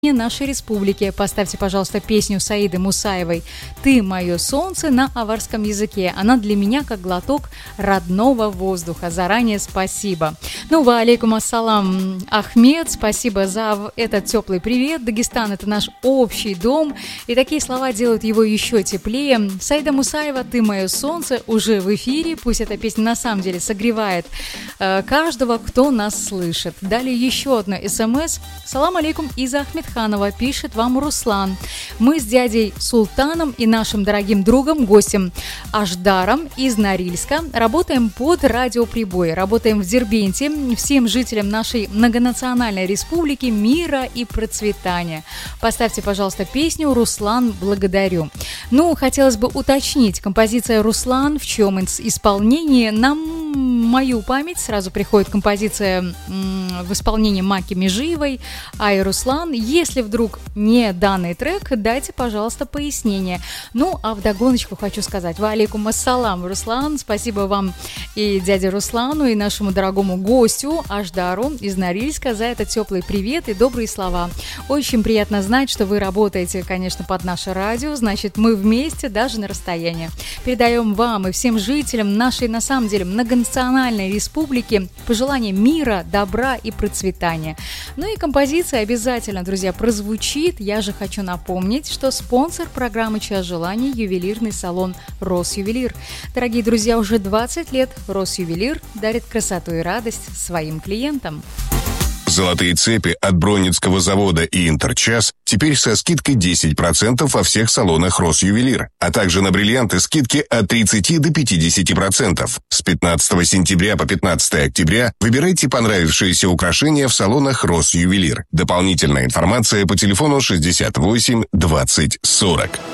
нашей республики. Поставьте, пожалуйста, песню Саиды Мусаевой «Ты мое солнце» на аварском языке. Она для меня как глоток родного воздуха. Заранее спасибо. Ну, ва алейкум ассалам, Ахмед. Спасибо за этот теплый привет. Дагестан — это наш общий дом. И такие слова делают его еще теплее. Саида Мусаева «Ты мое солнце» уже в эфире. Пусть эта песня на самом деле согревает каждого, кто нас слышит. Далее еще одно СМС. Салам алейкум из Ахмедханова. Пишет вам Руслан. Мы с дядей Султаном и нашим дорогим другом, гостем Аждаром из Норильска работаем под радиоприбой. Работаем в Дербенте. Всем жителям нашей многонациональной республики мира и процветания. Поставьте, пожалуйста, песню «Руслан, благодарю». Ну, хотелось бы уточнить, композиция «Руслан» в чем исполнении. На мою память сразу приходит композиция в исполнении Маки Межиевой «Ай, Руслан». Если вдруг не данный трек, дайте, пожалуйста, пояснение. Ну, а вдогоночку хочу сказать: ва алейкум ассалам, Руслан. Спасибо вам и дяде Руслану, и нашему дорогому гостю Аждару из Норильска за этот теплый привет и добрые слова. Очень приятно знать, что вы работаете, конечно, под наше радио. Значит, мы вместе, даже на расстоянии. Передаем вам и всем жителям нашей, на самом деле, многонациональной республики пожелания мира, добра и процветания. Ну и композиция обязательно, друзья, прозвучит. Я же хочу напомнить, что спонсор программы «Час желаний» — ювелирный салон «Росювелир». Дорогие друзья, уже 20 лет Росювелир дарит красоту и радость своим клиентам. Золотые цепи от Бронницкого завода и Интерчас теперь со скидкой 10% во всех салонах Росювелир, а также на бриллианты скидки от 30 до 50%. С 15 сентября по 15 октября выбирайте понравившиеся украшения в салонах Росювелир. Дополнительная информация по телефону 68 20 40.